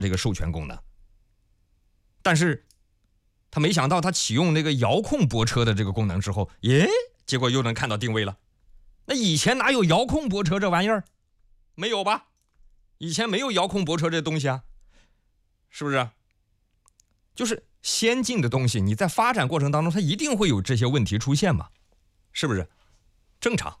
这个授权功能。但是他没想到他启用那个遥控泊车的这个功能之后，结果又能看到定位了。那以前哪有遥控泊车这玩意儿？没有吧？以前没有遥控泊车这东西啊，是不是？就是先进的东西，你在发展过程当中，它一定会有这些问题出现嘛，是不是？正常。